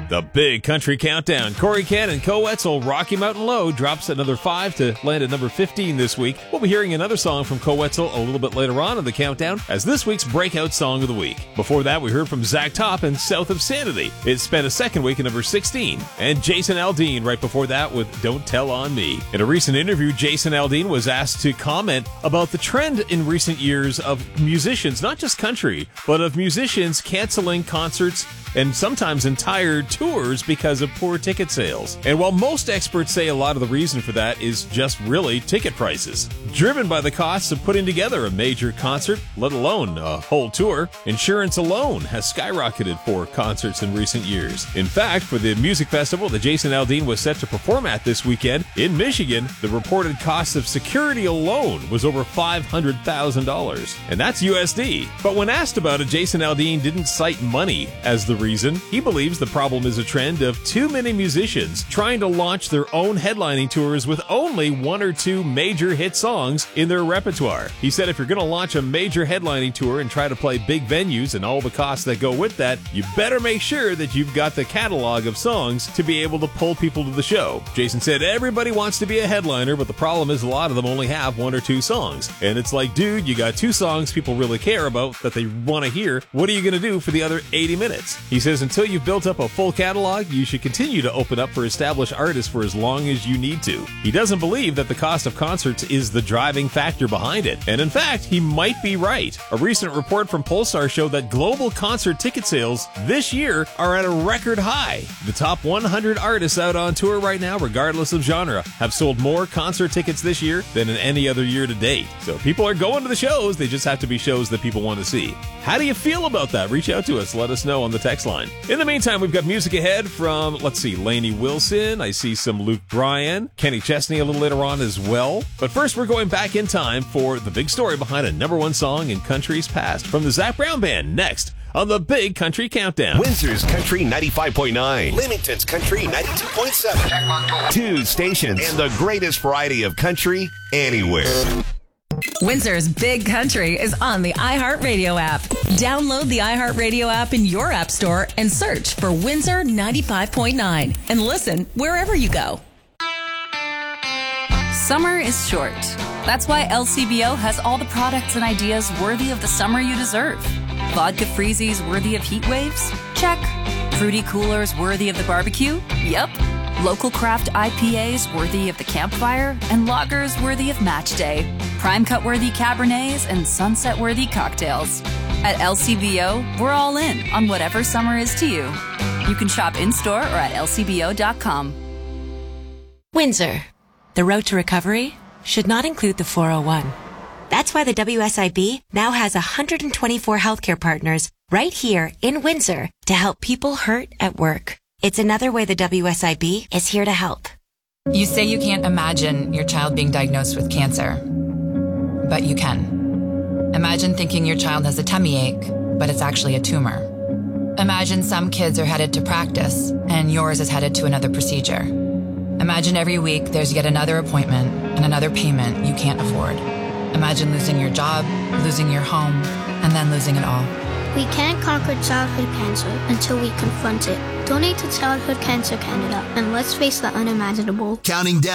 The Big Country Countdown. Corey Ken and Co Wetzel, Rocky Mountain Low, drops another 5 to land at number 15 this week. We'll be hearing another song from Co Wetzel a little bit later on in the countdown as this week's Breakout Song of the Week. Before that, we heard from Zach Top and South of Sanity. It spent a second week at number 16. And Jason Aldean right before that with Don't Tell on Me. In a recent interview, Jason Aldean was asked to comment about the trend in recent years of musicians, not just country, but of musicians canceling concerts and sometimes entire tours because of poor ticket sales. And while most experts say a lot of the reason for that is just really ticket prices, driven by the costs of putting together a major concert, let alone a whole tour, insurance alone has skyrocketed for concerts in recent years. In fact, for the music festival that Jason Aldean was set to perform at this weekend in Michigan, the reported cost of security alone was over $500,000, and that's USD. But when asked about it, Jason Aldean didn't cite money as the reason. He believes the problem is a trend of too many musicians trying to launch their own headlining tours with only one or two major hit songs in their repertoire. He said if you're going to launch a major headlining tour and try to play big venues and all the costs that go with that, you better make sure that you've got the catalog of songs to be able to pull people to the show. Jason said everybody wants to be a headliner, but the problem is a lot of them only have one or two songs. And it's like, dude, you got two songs people really care about that they want to hear. What are you going to do for the other 80 minutes? He says until you've built up a full catalog, you should continue to open up for established artists for as long as you need to. He doesn't believe that the cost of concerts is the driving factor behind it. And in fact, he might be right. A recent report from Pulsar showed that global concert ticket sales this year are at a record high. The top 100 artists out on tour right now, regardless of genre, have sold more concert tickets this year than in any other year to date. So people are going to the shows, they just have to be shows that people want to see. How do you feel about that? Reach out to us, let us know on the text line. In the meantime, we've got music ahead from, Lainey Wilson. I see some Luke Bryan, Kenny Chesney a little later on as well. But first, we're going back in time for the big story behind a number one song in country's past from the Zac Brown Band, next on the Big Country Countdown. Windsor's Country 95.9. Leamington's Country 92.7. Two stations and the greatest variety of country anywhere. Windsor's Big Country is on the iHeartRadio app. Download the iHeartRadio app in your app store and search for Windsor 95.9 and listen wherever you go. Summer is short. That's why LCBO has all the products and ideas worthy of the summer you deserve. Vodka freezies worthy of heat waves? Check. Fruity coolers worthy of the barbecue? Yep. Local craft IPAs worthy of the campfire, and lagers worthy of match day. Prime cut worthy Cabernets and sunset worthy cocktails. At LCBO, we're all in on whatever summer is to you. You can shop in-store or at lcbo.com. Windsor. The road to recovery should not include the 401. That's why the WSIB now has 124 healthcare partners right here in Windsor to help people hurt at work. It's another way the WSIB is here to help. You say you can't imagine your child being diagnosed with cancer, but you can. Imagine thinking your child has a tummy ache, but it's actually a tumor. Imagine some kids are headed to practice, and yours is headed to another procedure. Imagine every week there's yet another appointment and another payment you can't afford. Imagine losing your job, losing your home, and then losing it all. We can't conquer childhood cancer until we confront it. Donate to Childhood Cancer Canada, and let's face the unimaginable. Counting down.